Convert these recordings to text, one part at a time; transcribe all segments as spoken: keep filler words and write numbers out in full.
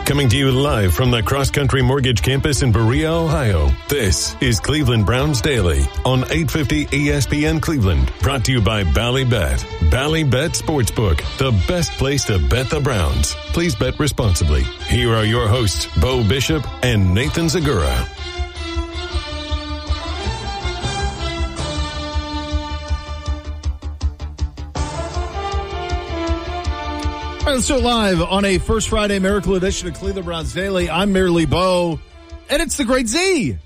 Coming to you live from the Cross Country Mortgage Campus in Berea, Ohio. This is Cleveland Browns Daily on eight fifty E S P N Cleveland. Brought to you by Ballybet. Ballybet Sportsbook, the best place to bet the Browns. Please bet responsibly. Here are your hosts, Bo Bishop and Nathan Zagura. All right, let's do it live on a First Friday Miracle edition of Cleveland Browns Daily. I'm merely Bo, and it's the Great Z.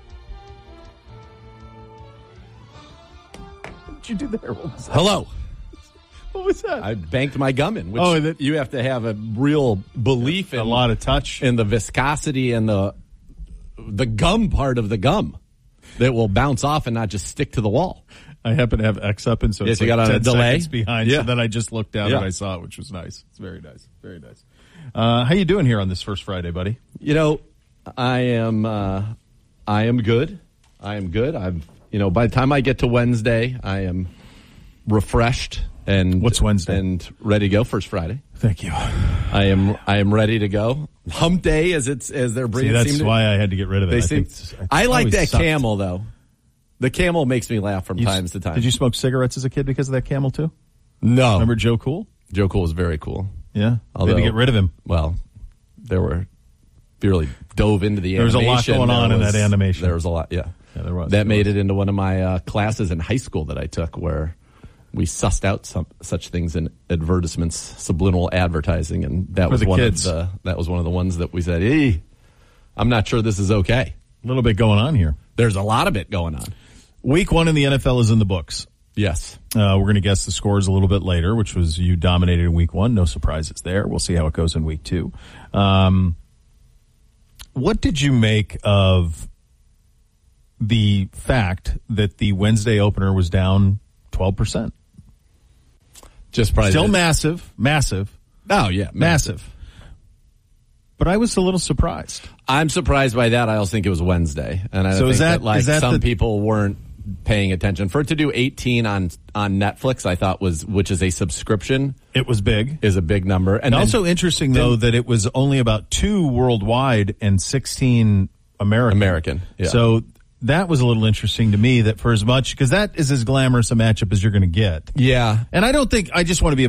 What did you do there? What was that? Hello. What was that? I banked my gum in, which Oh, that- you have to have a real belief in. A lot of touch. In the viscosity and the the gum part of the gum that will bounce off and not just stick to the wall. I happen to have X up, and so Yes, it's you like got a ten delay? seconds behind. Yeah. So then I just looked down Yeah. and I saw it, which was nice. It's very nice. Very nice. Uh, how you doing here on this First Friday, buddy? You know, I am uh, I am good. I am good. I'm you know, by the time I get to Wednesday, I am refreshed and What's Wednesday? and ready to go. First Friday. Thank you. I am I am ready to go. Hump day, as it's as they're See, bringing. that's seem to- why I had to get rid of it. They I, seem, think I like always that sucked. camel though. The camel makes me laugh from You- time to time. Did you smoke cigarettes as a kid because of that camel too? No. Remember Joe Cool? Joe Cool was very cool. Yeah. Although, they had to get rid of him. Well, there were really dove into the There was a lot animation. going on There in was- that animation. There was a lot, yeah. Yeah, there was. That There made was. it into one of my uh, classes in high school that I took, where we sussed out some such things in advertisements, subliminal advertising, and that For was the one kids. of the that was one of the ones that we said, "Hey, I'm not sure this is okay." A little bit going on here. There's a lot of it going on. Week one in the N F L is in the books. Yes. Uh, we're going to guess the scores a little bit later, which was you dominated in week one. No surprises there. We'll see how it goes in week two. Um, what did you make of the fact that the Wednesday opener was down twelve percent? Just probably Still the- massive, massive, Oh yeah, massive. But I was a little surprised. I'm surprised by that. I also think it was Wednesday, and I So think is that- that, like is that some the- people weren't paying attention. For it to do eighteen on on Netflix, I thought was which is a subscription It was big. is a big number. And And then- also interesting, though, that it was only about two worldwide and sixteen American. American, yeah. So that was a little interesting to me that for as much, because that is as glamorous a matchup as you're going to get. yeah. And I don't think, I just want to be